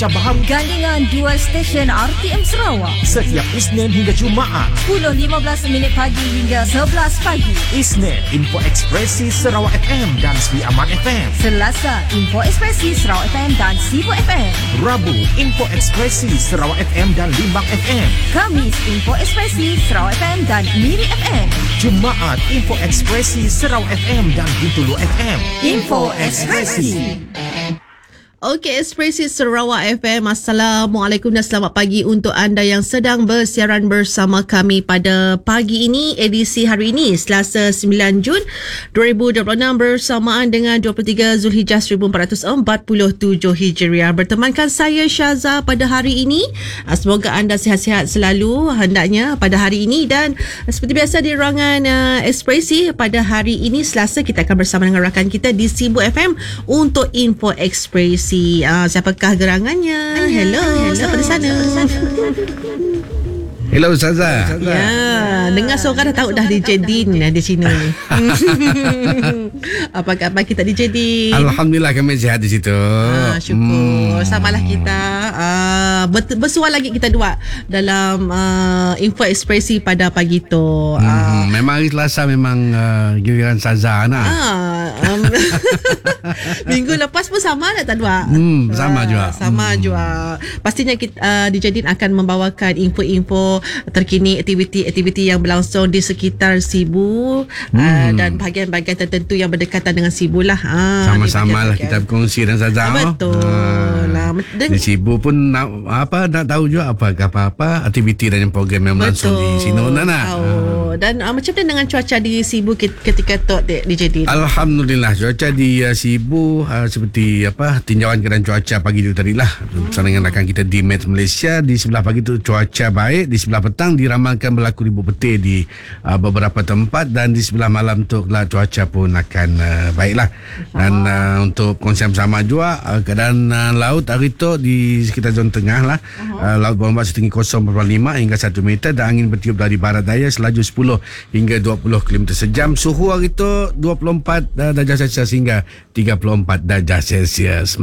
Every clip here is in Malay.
Cabang Gandingan Dual Station RTM Sarawak. setiap Isnin hingga Jumaat. 10.15 pagi hingga 11 pagi. Isnin, Info Ekspresi Sarawak FM dan Sri Aman FM. Selasa, Info Ekspresi Sarawak FM dan Sibu FM. Rabu, Info Ekspresi Sarawak FM dan Limbang FM. Kamis, Info Ekspresi Sarawak FM dan Miri FM. Jumaat, Info Ekspresi Sarawak FM dan Bintulu FM. Info Ekspresi. Okey, Ekspresi Sarawak FM. Assalamualaikum dan selamat pagi untuk anda yang sedang bersiaran bersama kami pada pagi ini, edisi hari ini, Selasa 9 Jun 2026 bersamaan dengan 23 Zulhijjah 1447 Hijriah. Bertemankan saya Syaza pada hari ini. Semoga anda sihat-sihat selalu hendaknya pada hari ini, dan seperti biasa di ruangan Ekspresi pada hari ini Selasa, kita akan bersama dengan rakan kita di Sibu FM untuk Info Ekspresi. Siapakah gerangannya? Hello. Siapa di sana? Hello Ustazah. Ya, dengar suara dah tahu dah DJ Din di sini. Apa khabar kita DJ Din? Alhamdulillah kami sihat di situ. Syukur. Samalah kita. Bersuara lagi kita dua dalam Info Ekspresi pada pagi tu. Memang hari Selasa memang giliran Ustazah nak. Minggu lepas pun sama tak dua? Sama juga. Sama juga. Pastinya kita, DJ Din akan membawakan info-info terkini, aktiviti-aktiviti yang berlangsung di sekitar Sibu dan bahagian-bahagian tertentu yang berdekatan dengan Sibu lah. Sama-sama lah kita berkongsi dengan Ustazah. Betul lah. Di Sibu pun nak tahu juga apa aktiviti dan program yang berlangsung di sini. Dan macam mana dengan cuaca di Sibu ketika tu DJ Din? Alhamdulillah cuaca di Sibu seperti tinjauan keadaan cuaca pagi itu tadi lah bersama dengan rakan kita di Met Malaysia. Di sebelah pagi tu cuaca baik, di sebelah petang diramalkan berlaku ribut petir di beberapa tempat, dan di sebelah malam tu cuaca pun akan baiklah. Dan untuk kongsian bersama juga keadaan laut hari tu di sekitar zon tengah lah. Laut berombak setinggi 0.5 hingga 1 meter dan angin bertiup dari barat daya selaju 10 hingga 20 km sejam. Suhu hari tu 24 darjah Celsius hingga 34 darjah Celsius.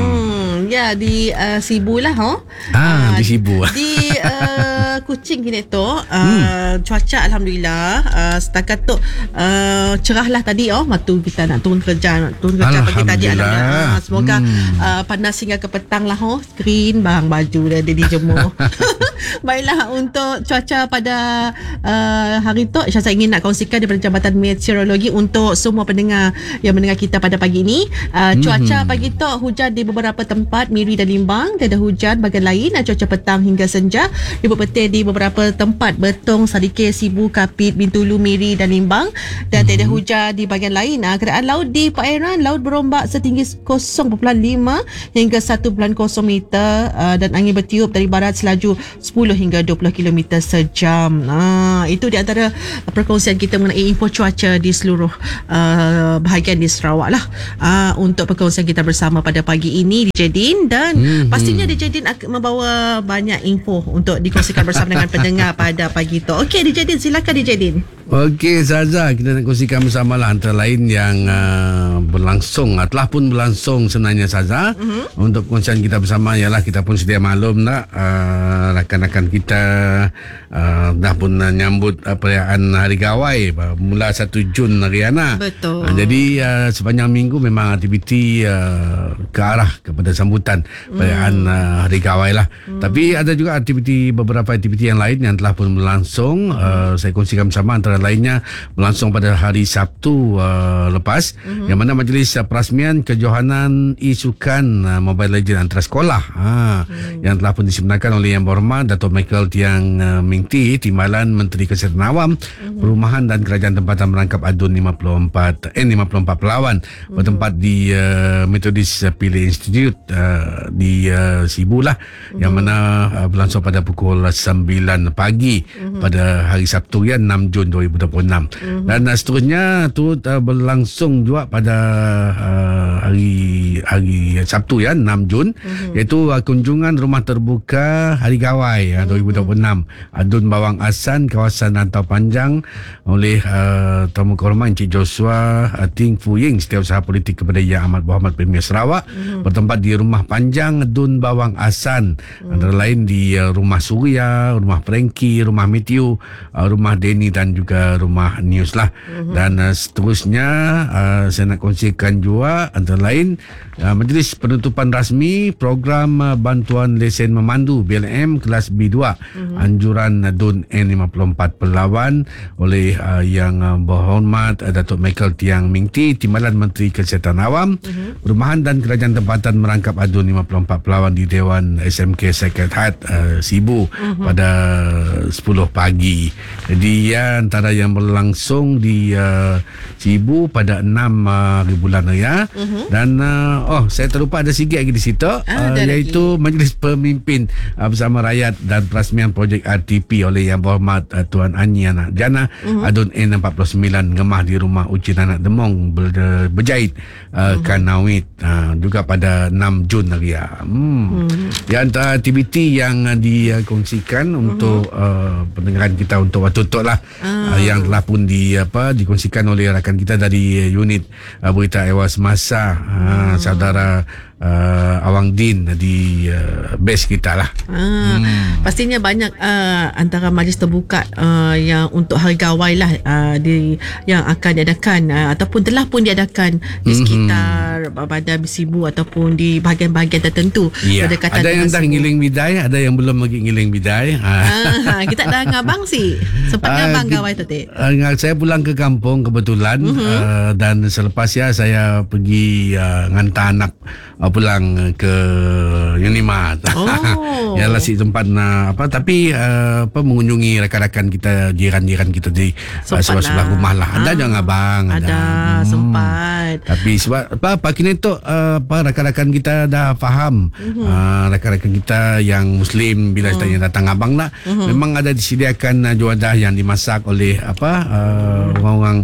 Ya, di Sibu lah. Di Sibu. Di Kuching kini tu cuaca Alhamdulillah setakat tu cerah lah tadi. Waktu kita nak turun kerja pagi tadi Alhamdulillah. Semoga panas hingga ke petang lah. Screen bang baju dah dijemur. Baiklah, untuk cuaca pada hari tu saya ingin nak kongsikan daripada Jabatan Meteorologi untuk semua pendengar yang mendengar kita pada pagi ini. Cuaca pagi tu hujan di beberapa tempat, Miri dan Limbang tiada hujan. Bahagian lain cuaca petang hingga senja, ribut petir di beberapa tempat, Betong, Sadike, Sibu, Kapit, Bintulu, Miri dan Limbang, dan tiada hujan di bahagian lain. Keadaan laut di perairan, laut berombak setinggi 0.5 hingga 1.0 meter dan angin bertiup dari barat selaju 10 hingga 20 km sejam. Itu di antara perkongsian kita mengenai info cuaca di seluruh bahagian di Sarawak lah. Untuk perkongsian kita bersama pada pagi ini DJ Din, dan pastinya DJ Din akan membawa banyak info untuk dikongsikan bersama dengan pendengar pada pagi itu. Okey DJ Din, silakan DJ Din. Okey Zaza, kita nak kongsikan bersama lah antara lain yang berlangsung, telah pun berlangsung sebenarnya Zaza. Untuk kongsian kita bersama ialah kita pun sedia maklum nak rakan-rakan kita dah pun nyambut perayaan Hari Gawai mula 1 Jun Riana. Betul. Jadi sepanjang minggu memang aktiviti ke arah kepada sambutan perayaan Hari Gawai lah. Tapi ada juga beberapa aktiviti yang lain yang telah pun berlangsung. Saya kongsikan bersama, antara lainnya berlangsung pada hari Sabtu lepas, yang mana majlis perasmian kejohanan e-sukan Mobile Legends antara sekolah yang telah pun disebenarkan oleh Yang Berhormat Dato' Michael Tiang Mingti, Timbalan Menteri Kesihatan Awam, Perumahan dan Kerajaan Tempatan Merangkap Adun 54 Pelawan, bertempat di Methodist Pili Institute di Sibu lah, yang mana berlangsung pada pukul 9 pagi pada hari Sabtu 6 Jun 2026. 2026. Dan seterusnya tu berlangsung juga pada hari Sabtu 6 Jun, iaitu kunjungan rumah terbuka Hari Gawai 2026 Adun Bawang Asan, kawasan Rantau Panjang, oleh Tamu Kehormatan Encik Joshua Ting Fu Ying, Setiausaha Politik kepada Yang Amat Berhormat Premier Sarawak, bertempat di Rumah Panjang Adun Bawang Asan, antara lain di Rumah Suria, Rumah Frankie, Rumah Matthew, Rumah Denny dan juga Rumah News lah. Dan seterusnya saya nak kongsikan juga antara lain Majlis Penutupan Rasmi Program Bantuan Lesen Memandu BLM Kelas B2 Anjuran DUN N54 Pelawan oleh Yang Berhormat Datuk Michael Tiang Mingti, Timbalan Menteri Kesihatan Awam, Perumahan dan Kerajaan Tempatan merangkap adun 54 Pelawan di Dewan SMK Sekretariat Sibu pada 10 pagi. Jadi antara yang berlangsung di Sibu pada 6 bulan ya. Dan saya terlupa ada sikit lagi di situ, iaitu Majlis Pemimpin Bersama Rakyat dan Perasmian Projek RTP oleh Yang Berhormat Tuan Anyi Anak Jana adun N49 ngemah di Rumah Ucin Anak Demong Berjait Kanawit juga pada 6 Jun hari ya. Di antara aktiviti yang dikongsikan untuk pendengaran kita untuk waktu tu lah, yang telah pun dikongsikan oleh rakan kita dari unit berita Ewas Masa, saudara Awang Din di base kita lah. Pastinya banyak antara majlis terbuka yang untuk Hari Gawai lah yang akan diadakan ataupun telah pun diadakan di sekitar Bandar Sibu ataupun di bahagian-bahagian tertentu. Ada yang dah ngiling bidai, ada yang belum lagi ngiling bidai. Kita dah ngabang sih. Sempat ngabang Gawai tu Tek. Saya pulang ke kampung kebetulan, dan selepas saya pergi ngantar anak pulang ke Unimat. Yalah si tempat tapi mengunjungi rakan-rakan kita, jiran-jiran kita di sebelah rumah lah. Ada jangan abang. Ada sempat. Tapi sebab pagi ni tu rakan-rakan kita dah faham. Rakan-rakan kita yang Muslim bila saya datang abang lah, memang ada disediakan juadah yang dimasak oleh orang-orang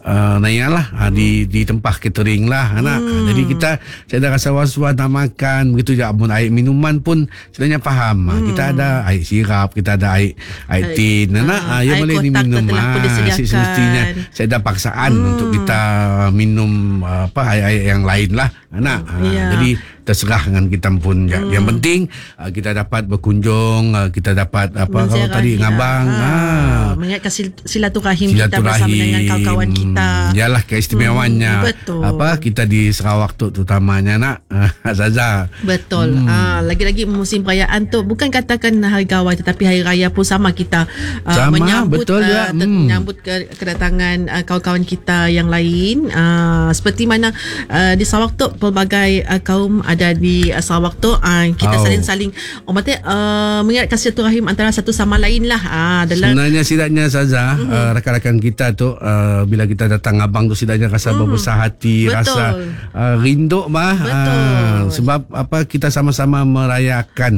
di tempat catering lah anak. Jadi saya dah rasa was-was nak makan begitu je. Pun air minuman pun sebenarnya faham. Kita ada air sirap, kita ada air tin anak, yang boleh diminum. Semestinya saya dah paksaan untuk kita minum air yang lain lah anak. Jadi terserah dengan kita pun. Yang penting kita dapat berkunjung, kita dapat kalau tadi ngabang mengingatkan silaturahim kita bersama dengan kawan-kawan kita. Yalah keistimewaannya. Betul. Kita di Sarawak tu terutamanya nak Zaza. Betul. Lagi-lagi musim perayaan tu bukan katakan Hari Gawai tetapi Hari Raya pun sama kita menyambut menyambut kedatangan kawan-kawan kita yang lain. Seperti mana di Sarawak tu pelbagai kaum ada di Sarawak tu, kita saling mengingatkan silaturahim antara satu sama lain lah. Sebenarnya sidaknya Saza, rakan-rakan kita tu bila kita datang abang tu sidaknya rasa berbesar hati. Betul. Rasa rindu sebab kita sama-sama meraihkan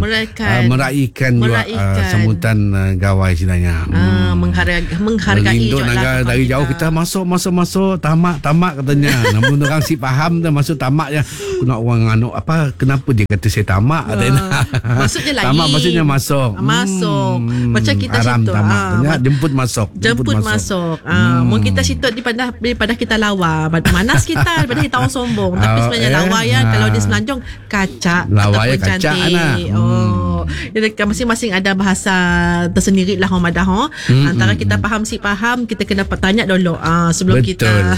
juga sambutan Gawai sidaknya. Menghargai rindu dari jauh kita masuk tamak katanya. Namun orang si faham dah masuk tamak je. Nak orang kenapa dia kata saya tamak? Maksudnya lagi. Tamak maksudnya masuk. Macam kita haram situ. Jemput masuk. Mungkin kita situ daripada kita lawa. Manas kita daripada kita orang sombong. Tapi sebenarnya lawa ya. Kalau di Semenanjung kaca lawa ataupun kaca cantik. Masing-masing ada bahasa tersendiri lah orang madah. Antara kita faham kita kena tanya dulu sebelum kita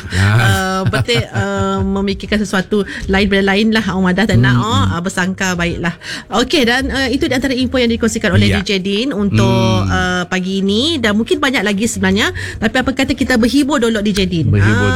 memikirkan sesuatu lain lah orang madah tak nak bersangka baiklah. Okey, dan itu di antara info yang dikongsikan oleh DJ Din untuk pagi ini, dan mungkin banyak lagi sebenarnya, tapi apa kata kita berhibur dulu DJ Din.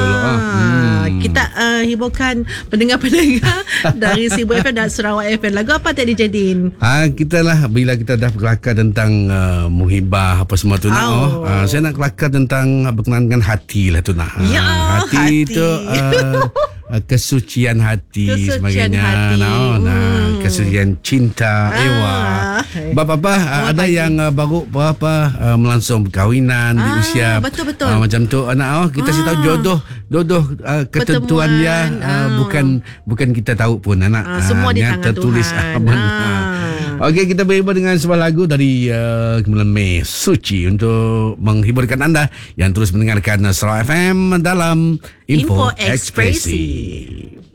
Kita hiburkan pendengar-pendengar dari Sibu FM dan Sarawak FM. Lagu apa tadi DJ Din? Kita lah bila kita dah kelakar tentang muhibah apa semua tu nak saya nak kelakar tentang berkenaan dengan hati lah tu nak. Hati tu kesucian hati sebagainya. Kesedihan cinta, ewa. Bapa ada yang baru berapa melangsung perkahwinan di usia betul. macam tu anak kita si tahu jodoh ketentuan dia bukan kita tahu pun anak semua di tangan tertulis Tuhan. Okey, kita berbalik dengan sebuah lagu dari Kemulan Mei Suci untuk menghiburkan anda yang terus mendengarkan Sarawak FM dalam Info Ekspresi.